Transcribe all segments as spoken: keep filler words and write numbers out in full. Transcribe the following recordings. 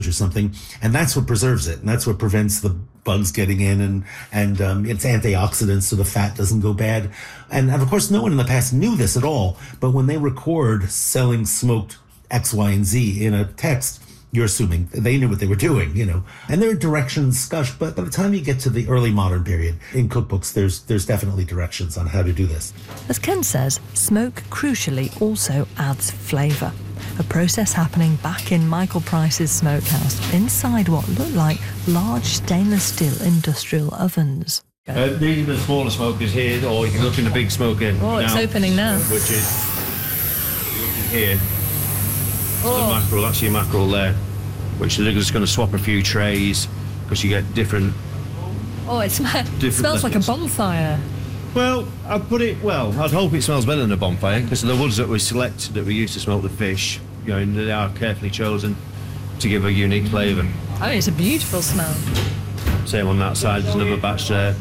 or something, and that's what preserves it, and that's what prevents the bugs getting in, and and um, it's antioxidants, so the fat doesn't go bad. And, and of course, no one in the past knew this at all. But when they record selling smoked X, Y, and Z in a text, you're assuming they knew what they were doing, you know. And there are directions, gosh, but by the time you get to the early modern period in cookbooks, there's there's definitely directions on how to do this. As Ken says, smoke crucially also adds flavour. A process happening back in Michael Price's smokehouse, inside what looked like large stainless steel industrial ovens. Uh, these are the smaller smokers here, or you can look in the big smoker. Oh, it's now, opening now. Which is here. Oh. The mackerel, that's your mackerel there. Which they're just going to swap a few trays because you get different. Oh, it, sm- it smells levels. like a bonfire. Well, I'd put it, well, I'd hope it smells better than a bonfire, because the woods that we select, that we use to smoke the fish, you know, they are carefully chosen to give a unique flavour. Oh, it's a beautiful smell. Same on that side, there's another batch there.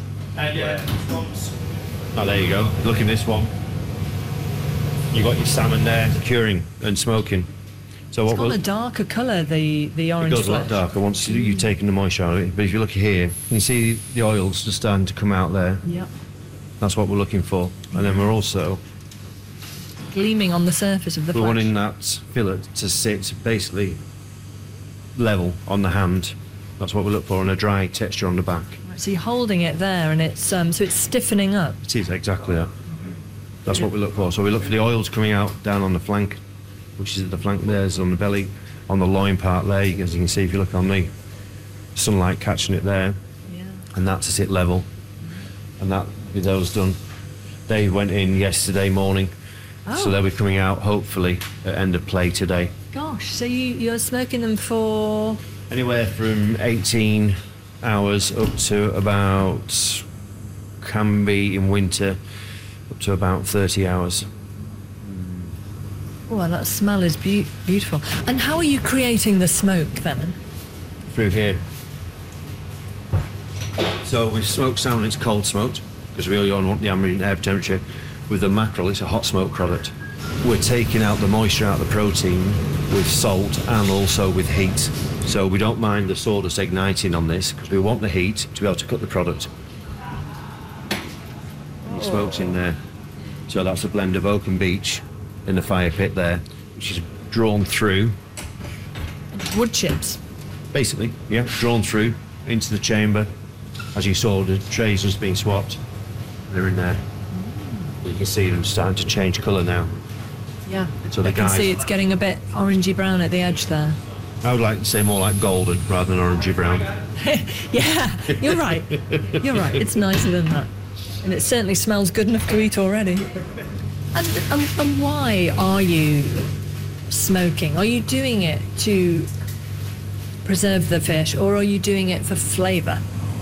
Oh, there you go. Look in this one. You got your salmon there, curing and smoking. So it's what got we'll, a darker colour, the, the orange It goes a lot flesh. darker once you, you've taken the moisture out of it. But if you look here, you see the oils just starting to come out there. Yep. That's what we're looking for. And then we're also gleaming on the surface of the we're flesh. wanting that fillet to sit basically level on the hand. That's what we look for, and a dry texture on the back. So you're holding it there, and it's um, so it's stiffening up. It is exactly that. That's what we look for. So we look for the oils coming out down on the flank, which is the flank there's on the belly, on the loin part there, as you can see if you look on the sunlight catching it there, Yeah. and that to sit level. And that, with those done, they went in yesterday morning, Oh. so they'll be coming out hopefully at end of play today. Gosh, so you, you're smoking them for... Anywhere from eighteen hours up to about, can be in winter, up to about thirty hours. Oh, that smell is be- beautiful. And how are you creating the smoke then? Through here. So with smoked salmon, it's cold smoked, because we only want the ambient air temperature. With the mackerel, it's a hot smoke product. We're taking out the moisture out of the protein with salt and also with heat. So we don't mind the sawdust igniting on this, because we want the heat to be able to cook the product. And the smoke's in there. So that's a blend of oak and beech in the fire pit there, which is drawn through. Wood chips. Basically, yeah, drawn through into the chamber. As you saw, the trays just being swapped. They're in there. You can see them starting to change colour now. Yeah, So the I can guys- see it's getting a bit orangey brown at the edge there. I would like to say more like golden rather than orangey brown. Yeah, you're right. You're right. It's nicer than that. And it certainly smells good enough to eat already. And, and, and why are you smoking? Are you doing it to preserve the fish, or are you doing it for flavour?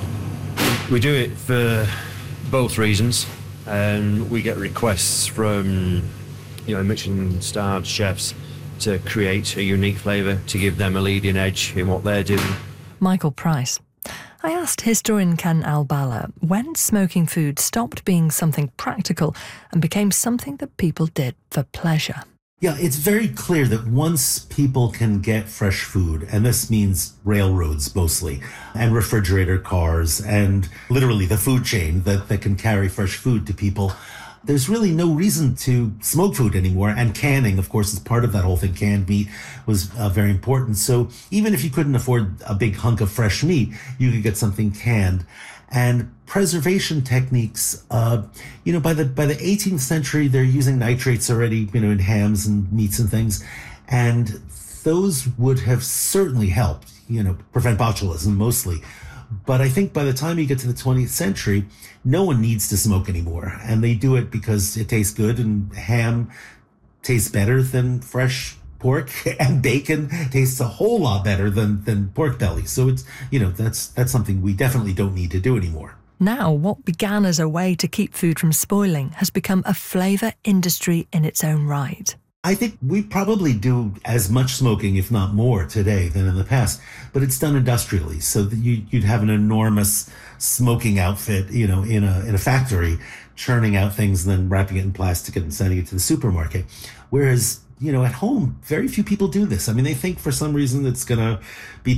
We do it for both reasons. Um, we get requests from, you know, Michelin-starred chefs to create a unique flavour, to give them a leading edge in what they're doing. Michael Price. I asked historian Ken Albala when smoking food stopped being something practical and became something that people did for pleasure. Yeah, it's very clear that once people can get fresh food, and this means railroads mostly, and refrigerator cars, and literally the food chain that, that can carry fresh food to people, there's really no reason to smoke food anymore. And canning, of course, is part of that whole thing. Canned meat was uh, very important. So even if you couldn't afford a big hunk of fresh meat, you could get something canned. And preservation techniques, uh, you know, by the by the eighteenth century, they're using nitrates already, you know, in hams and meats and things. And those would have certainly helped, you know, prevent botulism mostly. But I think by the time you get to the twentieth century, no one needs to smoke anymore. And they do it because it tastes good, and ham tastes better than fresh pork, and bacon tastes a whole lot better than, than pork belly. So it's, you know, that's that's something we definitely don't need to do anymore. Now, what began as a way to keep food from spoiling has become a flavour industry in its own right. I think we probably do as much smoking, if not more, today than in the past, but it's done industrially. So that you, you'd have an enormous smoking outfit, you know, in a in a factory, churning out things and then wrapping it in plastic and sending it to the supermarket. Whereas you know, at home, very few people do this. I mean, they think for some reason it's going to be